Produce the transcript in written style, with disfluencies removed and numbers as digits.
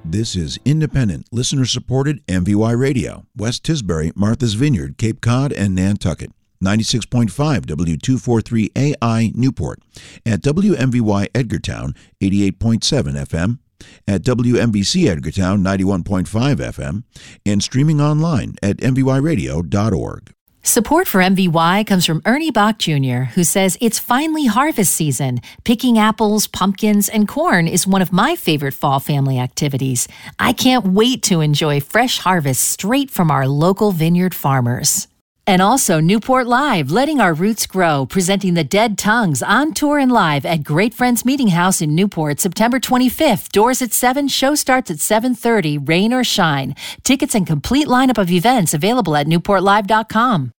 This is independent, listener-supported MVY Radio, West Tisbury, Martha's Vineyard, Cape Cod, and Nantucket. 96.5 W243AI Newport. At WMVY Edgartown, 88.7 FM. At WMBC Edgartown, 91.5 FM. And streaming online at mvyradio.org. Support for MVY comes from Ernie Bach Jr., who says it's finally harvest season. Picking apples, pumpkins, and corn is one of my favorite fall family activities. I can't wait to enjoy fresh harvests straight from our local vineyard farmers. And also Newport Live, letting our roots grow, presenting the Dead Tongues on tour and live at Great Friends Meeting House in Newport, September 25th. Doors at 7, show starts at 7:30, rain or shine. Tickets and complete lineup of events available at newportlive.com.